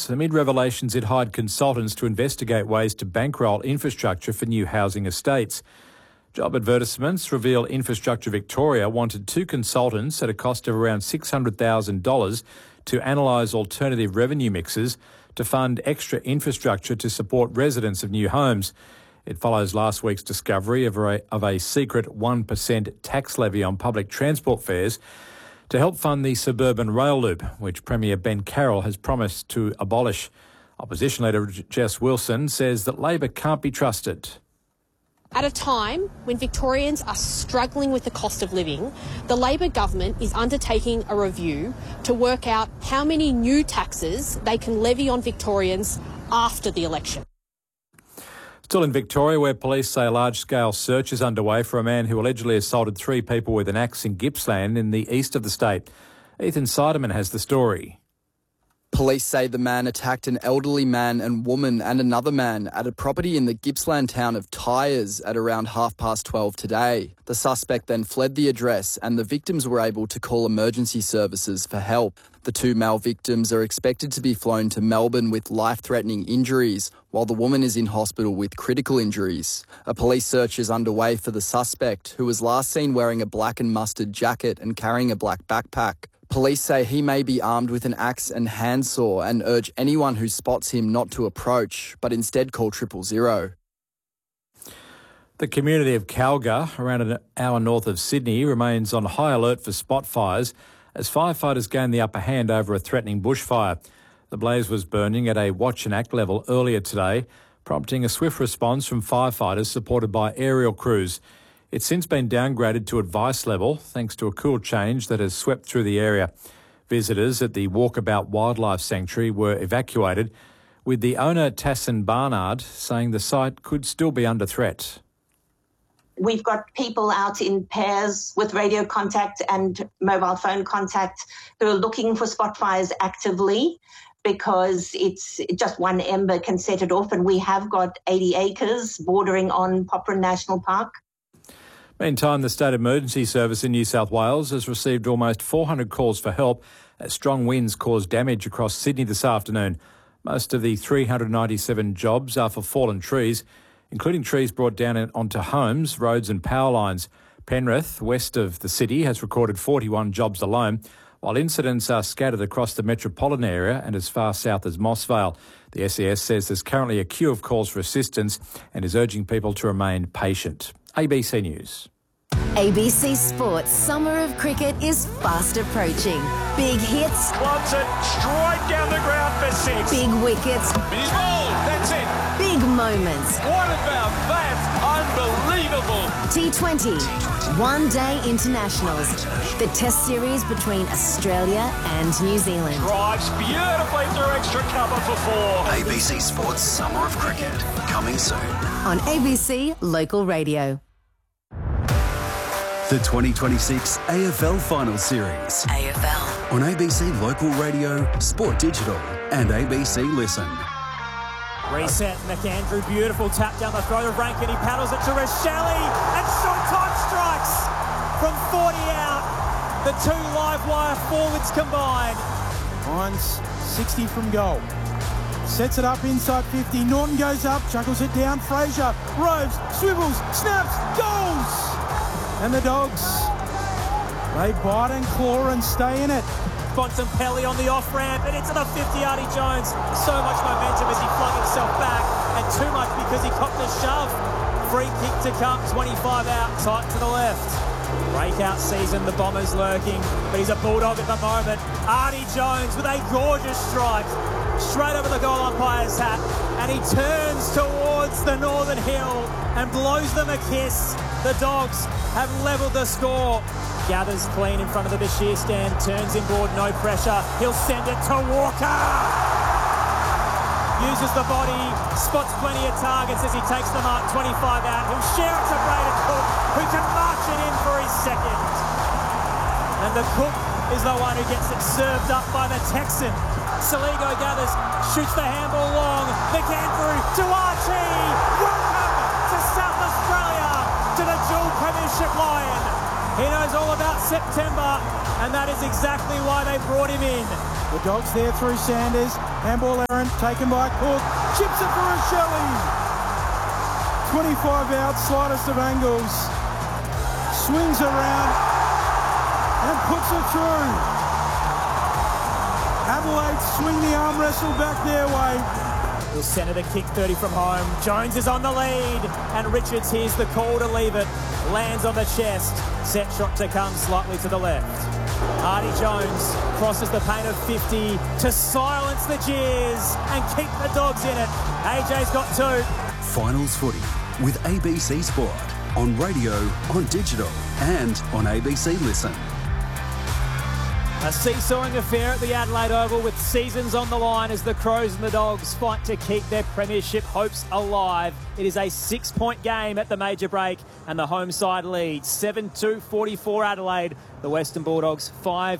amid revelations it hired consultants to investigate ways to bankroll infrastructure for new housing estates. Job advertisements reveal Infrastructure Victoria wanted two consultants at a cost of around $600,000 to analyse alternative revenue mixes to fund extra infrastructure to support residents of new homes. It follows last week's discovery of a secret 1% tax levy on public transport fares to help fund the suburban rail loop, which Premier Ben Carroll has promised to abolish. Opposition leader Jess Wilson says that Labor can't be trusted. At a time when Victorians are struggling with the cost of living, the Labor government is undertaking a review to work out how many new taxes they can levy on Victorians after the election. Still in Victoria, where police say a large-scale search is underway for a man who allegedly assaulted three people with an axe in Gippsland in the east of the state. Ethan Seidemann has the story. Police say the man attacked an elderly man and woman and another man at a property in the Gippsland town of Tyers at around 12:30 today. The suspect then fled the address and the victims were able to call emergency services for help. The two male victims are expected to be flown to Melbourne with life-threatening injuries, while the woman is in hospital with critical injuries. A police search is underway for the suspect, who was last seen wearing a black and mustard jacket and carrying a black backpack. Police say he may be armed with an axe and handsaw and urge anyone who spots him not to approach, but instead call 000. The community of Calgar, around an hour north of Sydney, remains on high alert for spot fires as firefighters gain the upper hand over a threatening bushfire. The blaze was burning at a watch and act level earlier today, prompting a swift response from firefighters supported by aerial crews. It's since been downgraded to advice level thanks to a cool change that has swept through the area. Visitors at the Walkabout Wildlife Sanctuary were evacuated, with the owner Tassin Barnard saying the site could still be under threat. We've got people out in pairs with radio contact and mobile phone contact who are looking for spot fires actively, because it's just one ember can set it off, and we have got 80 acres bordering on Poplar National Park. Meantime, the State Emergency Service in New South Wales has received almost 400 calls for help as strong winds caused damage across Sydney this afternoon. Most of the 397 jobs are for fallen trees, including trees brought down onto homes, roads and power lines. Penrith, west of the city, has recorded 41 jobs alone, while incidents are scattered across the metropolitan area and as far south as Mossvale. The SES says there's currently a queue of calls for assistance and is urging people to remain patient. ABC News. ABC Sports Summer of Cricket is fast approaching. Big hits. Clubs it straight down the ground for six. Big wickets. He's bowled. That's it. Big moments. What about that? Unbelievable. T20. One-day internationals. The test series between Australia and New Zealand. Drives beautifully through extra cover for four. ABC Sports Summer of Cricket. Coming soon. On ABC Local Radio. The 2026 AFL Final Series. AFL. On ABC Local Radio, Sport Digital and ABC Listen. Reset, McAndrew, beautiful tap down the throat of Rankin. He paddles it to Rachele and short time strikes from 40 out. The two live wire forwards combined. Hines 60 from goal. Sets it up inside 50. Norton goes up, chuckles it down. Fraser, Roves, swivels, snaps, goals! And the Dogs, they bite and claw and stay in it. Bontempelli on the off-ramp and into the 50 Artie Jones. So much momentum as he flung himself back, and too much because he copped a shove. Free kick to come, 25 out, tight to the left. Breakout season, the Bombers lurking, but he's a Bulldog at the moment. Artie Jones with a gorgeous strike, straight over the goal umpire's hat, and he turns towards the Northern Hill and blows them a kiss. The Dogs have levelled the score. Gathers clean in front of the Bashir stand, turns inboard, no pressure. He'll send it to Walker. Uses the body, spots plenty of targets as he takes the mark, 25 out. He'll share it to Braden Cook, who can march it in for his second. And the Cook is the one who gets it served up by the Texan. Saligo gathers, shoots the handball long. McAndrew to Archie. Welcome to South Australia, to the dual premiership Lion. He knows all about September, and that is exactly why they brought him in. The Dogs there through Sanders. Handball errant taken by Cook. Chips it for a Shelley. 25 out, slightest of angles. Swings around and puts it through. Adelaide swing the arm wrestle back their way. He'll centre the kick 30 from home. Jones is on the lead, and Richards hears the call to leave it. Lands on the chest. Set shot to come slightly to the left. Hardy Jones crosses the paint of 50 to silence the jeers and keep the Dogs in it. AJ's got 2. Finals footy with ABC Sport on radio, on digital and on ABC Listen. A seesawing affair at the Adelaide Oval with seasons on the line as the Crows and the Dogs fight to keep their premiership hopes alive. It is a 6-point game at the major break and the home side leads 7-2-44 Adelaide. The Western Bulldogs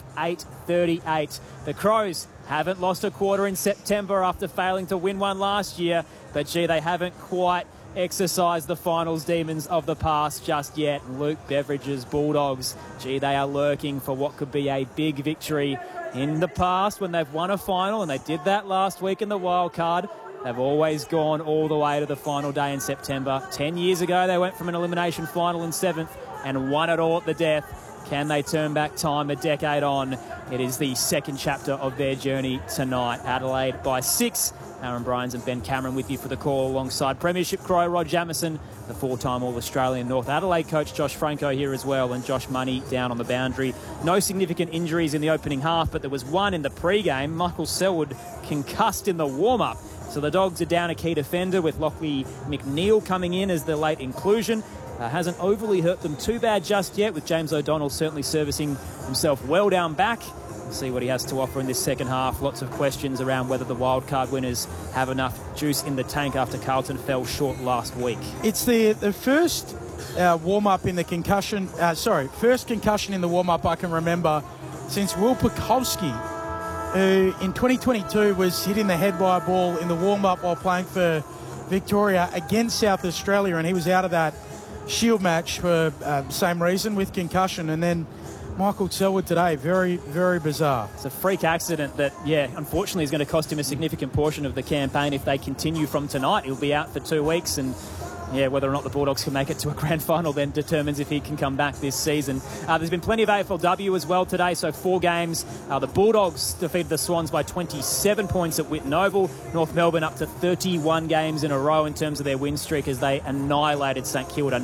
5-8-38. The Crows haven't lost a quarter in September after failing to win one last year, but gee, they haven't quite exercise the finals demons of the past just yet. Luke Beveridge's Bulldogs, gee, they are lurking for what could be a big victory. In the past, when they've won a final, and they did that last week in the wild card, they've always gone all the way to the final day in September. 10 years ago, they went from an elimination final in 7th and won it all at the death. Can they turn back time a decade on? It is the second chapter of their journey tonight. Adelaide by 6. Aaron Bryans and Ben Cameron with you for the call alongside Premiership Crow Rod Jamieson, the 4-time All-Australian North Adelaide coach Josh Franco here as well, and Josh Money down on the boundary. No significant injuries in the opening half, but there was one in the pre-game. Michael Selwood concussed in the warm-up. So the Dogs are down a key defender with Lockley McNeil coming in as the late inclusion. Hasn't overly hurt them too bad just yet, with James O'Donnell certainly servicing himself well down back. We'll see what he has to offer in this second half. Lots of questions around whether the wildcard winners have enough juice in the tank after Carlton fell short last week. It's the first warm-up in the concussion... first concussion in the warm-up I can remember since Will Pukowski, who in 2022 was hit in the head by a ball in the warm-up while playing for Victoria against South Australia, and he was out of that Shield match for same reason with concussion. And then Michael Selwood today, very, very bizarre. It's a freak accident that, unfortunately is going to cost him a significant portion of the campaign if they continue from tonight. He'll be out for 2 weeks, and whether or not the Bulldogs can make it to a grand final then determines if he can come back this season. There's been plenty of AFLW as well today, so 4 games. The Bulldogs defeated the Swans by 27 points at Whitten Oval. North Melbourne up to 31 games in a row in terms of their win streak as they annihilated St Kilda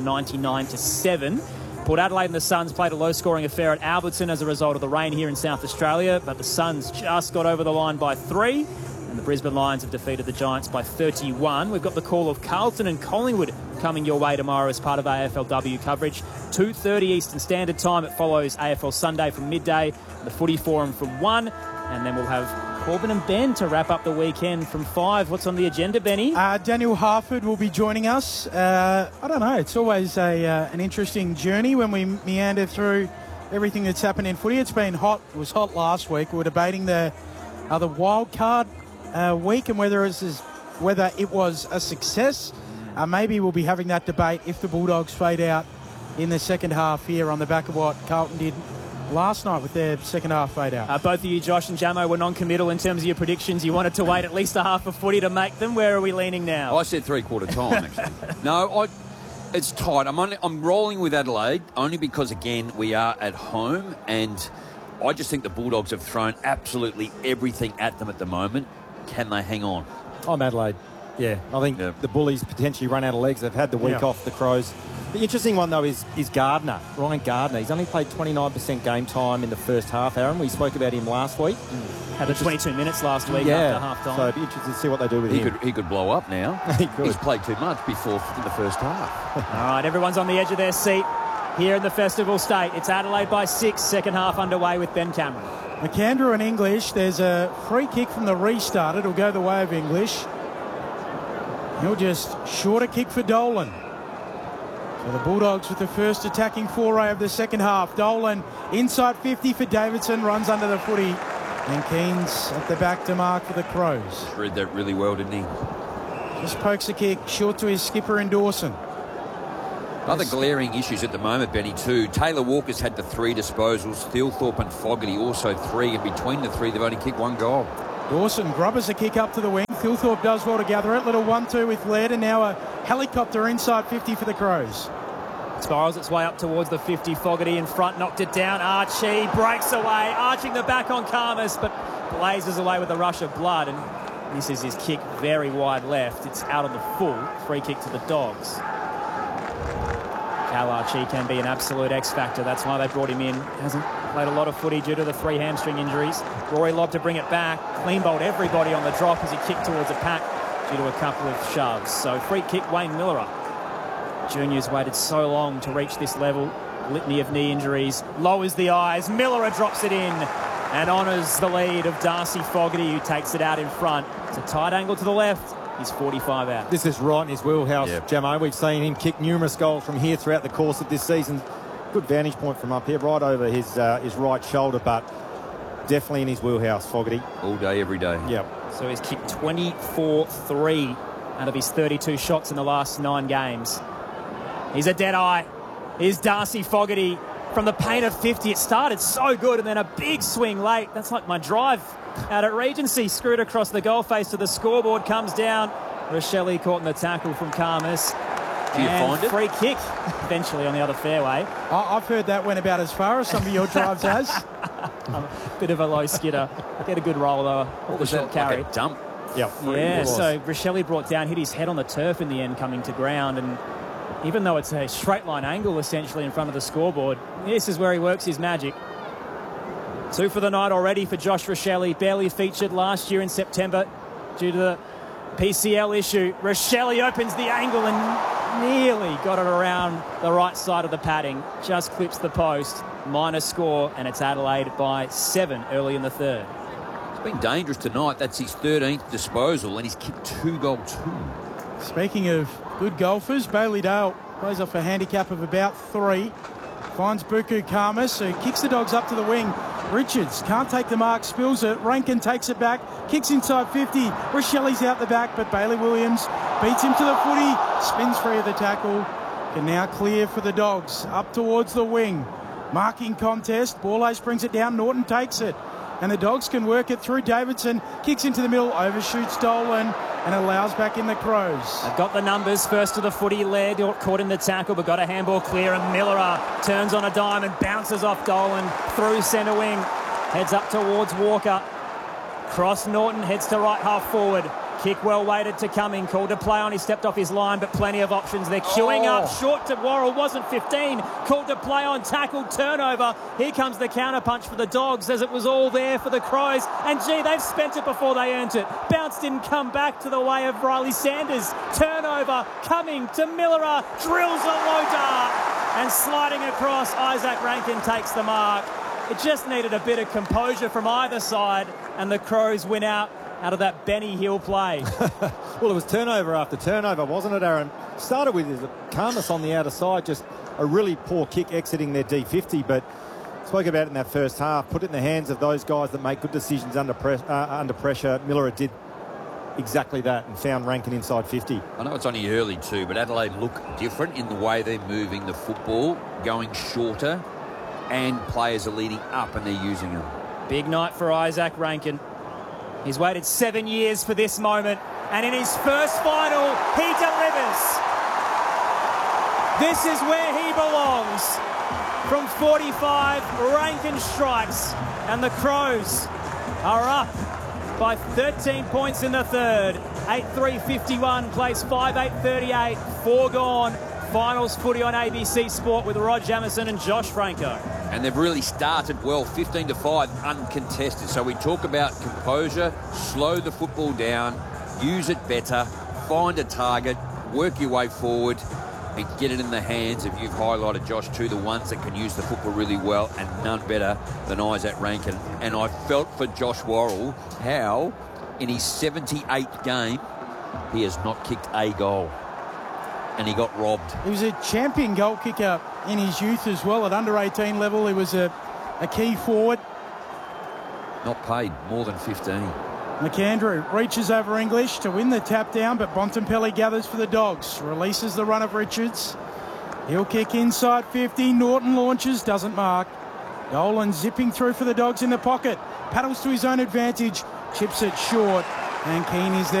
99-7. Port Adelaide and the Suns played a low-scoring affair at Alberton as a result of the rain here in South Australia, but the Suns just got over the line by 3. And the Brisbane Lions have defeated the Giants by 31. We've got the call of Carlton and Collingwood coming your way tomorrow as part of AFLW coverage. 2:30 Eastern Standard Time. It follows AFL Sunday from midday, the Footy Forum from 1, and then we'll have Corbin and Ben to wrap up the weekend from 5. What's on the agenda, Benny? Daniel Harford will be joining us. I don't know. It's always an interesting journey when we meander through everything that's happened in footy. It's been hot. It was hot last week. We were debating the wild card week and whether it was a success. Maybe we'll be having that debate if the Bulldogs fade out in the second half here on the back of what Carlton did last night with their second half fade out. Both of you, Josh and Jamo, were non-committal in terms of your predictions. You wanted to wait at least a half of footy to make them. Where are we leaning now? I said three-quarter time, actually. No, it's tight. I'm rolling with Adelaide only because, again, we are at home, and I just think the Bulldogs have thrown absolutely everything at them at the moment. Can they hang on? I'm Adelaide. Yeah, I think the Bullies potentially run out of legs. They've had the week off, the Crows. The interesting one, though, is Gardner, Ryan Gardner. He's only played 29% game time in the first half, Aaron. We spoke about him last week. Had the 22 minutes last week after half time. So it'd be interesting to see what they do with him. He could blow up now. He could. He's played too much before in the first half. All right, everyone's on the edge of their seat here in the Festival State. It's Adelaide by 6, second half underway with Ben Cameron. McAndrew and English. There's a free kick from the restart. It'll go the way of English. He'll just shorter kick for Dolan. So the Bulldogs with the first attacking foray of the second half. Dolan inside 50 for Davidson, runs under the footy. And Keanes at the back to mark for the Crows. Read that really well, didn't he? Just pokes a kick short to his skipper in Dawson. Other glaring issues at the moment, Benny, too. Taylor Walker's had the 3 disposals. Thilthorpe and Fogarty also 3. And between the 3, they've only kicked 1 goal. Dawson grubbers a kick up to the wing. Thilthorpe does well to gather it. Little 1-2 with Laird, and now a helicopter inside 50 for the Crows. Spirals its way up towards the 50. Fogarty in front, knocked it down. Archie breaks away, arching the back on Karmas, but blazes away with a rush of blood. And this is his kick, very wide left. It's out on the full. Free kick to the Dogs. Cal Archie can be an absolute X-factor. That's why they brought him in. Hasn't played a lot of footy due to the 3 hamstring injuries. Rory Lobb to bring it back. Clean bowled everybody on the drop as he kicked towards a pack due to a couple of shoves. So free kick, Wayne Millerer. Junior's waited so long to reach this level. Litany of knee injuries. Lowers the eyes. Millerer drops it in and honours the lead of Darcy Fogarty, who takes it out in front. It's a tight angle to the left. He's 45 out. This is right in his wheelhouse, Jamo. We've seen him kick numerous goals from here throughout the course of this season. Good vantage point from up here, right over his right shoulder, but definitely in his wheelhouse, Fogarty. All day, every day. Yep. So he's kicked 24-3 out of his 32 shots in the last 9 games. He's a dead eye. Here's Darcy Fogarty from the paint of 50. It started so good, and then a big swing late. That's like my drive out at Regency. Screwed across the goal face to the scoreboard. Comes down. Rochelle caught in the tackle from Karmas. Do you find it? Free kick eventually on the other fairway. I've heard that went about as far as some of your drives has. Bit of a low skidder. Get a good roll though. What was that? Carry. Like a dump? Yep. Yeah, so Rochelle brought down, hit his head on the turf in the end, coming to ground, and even though it's a straight line angle essentially in front of the scoreboard, this is where he works his magic. 2 for the night already for Josh Rochelle. Barely featured last year in September due to the PCL issue. Rochelle opens the angle and nearly got it around the right side of the padding. Just clips the post. Minor score, and it's Adelaide by 7 early in the third. It's been dangerous tonight. That's his 13th disposal, and he's kicked 2 goals too. Speaking of good golfers, Bailey Dale plays off a handicap of about 3. Finds Buku Karmas, who kicks the Dogs up to the wing. Richards can't take the mark, spills it. Rankin takes it back, kicks inside 50. Rochelle's out the back, but Bailey Williams beats him to the footy, spins free of the tackle. Can now clear for the Dogs, up towards the wing. Marking contest, Borlase brings it down, Norton takes it. And the Dogs can work it through. Davidson kicks into the middle, overshoots Dolan, and allows back in the Crows. They've got the numbers. First to the footy, Laird caught in the tackle, but got a handball clear, and Millerer turns on a dime and bounces off Dolan through centre wing. Heads up towards Walker. Cross Norton, heads to right half forward. Kick well weighted to Cumming. Called to play on. He stepped off his line, but plenty of options. They're queuing up. Short to Worrell. Wasn't 15. Called to play on. Tackled. Turnover. Here comes the counter punch for the Dogs, as it was all there for the Crows. And gee, they've spent it before they earned it. Bounce didn't come back to the way of Riley Sanders. Turnover. Cumming to Millerer. Drills a low dart. And sliding across, Isaac Rankin takes the mark. It just needed a bit of composure from either side, and the Crows win out of that Benny Hill play. Well, it was turnover after turnover, wasn't it, Aaron? Started with Karmas on the outer side, just a really poor kick exiting their D50, but spoke about it in that first half. Put it in the hands of those guys that make good decisions under pressure. Miller did exactly that and found Rankin inside 50. I know it's only early too, but Adelaide look different in the way they're moving the football, going shorter, and players are leading up and they're using them. Big night for Isaac Rankin. He's waited 7 years for this moment, and in his first final, he delivers. This is where he belongs. From 45, Rankin strikes, and the Crows are up by 13 points in the third. 8-3-51, plays 5-8-38, 4 gone. Finals footy on ABC Sport with Rod Jamieson and Josh Franco. And they've really started well, 15-5, uncontested. So we talk about composure, slow the football down, use it better, find a target, work your way forward, and get it in the hands of, you've highlighted, Josh, too, the ones that can use the football really well, and none better than Isaac Rankin. And I felt for Josh Worrell how, in his 78th game, he has not kicked a goal. And he got robbed. He was a champion goal kicker in his youth as well. At under 18 level, he was a key forward. Not paid more than 15. McAndrew reaches over English to win the tap down, but Bontempelli gathers for the Dogs. Releases the run of Richards. He'll kick inside 50. Norton launches, doesn't mark. Dolan zipping through for the Dogs in the pocket. Paddles to his own advantage. Chips it short, and Keane is there.